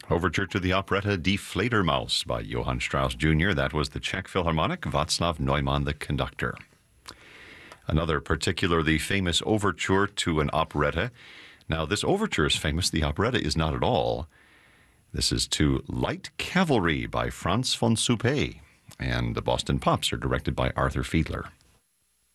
Overture to the operetta Die Fledermaus by Johann Strauss Jr. That was the Czech Philharmonic, Václav Neumann the conductor. Another particularly famous overture to an operetta. Now, this overture is famous. The operetta is not at all. This is to Light Cavalry by Franz von Suppé. And the Boston Pops are directed by Arthur Fiedler.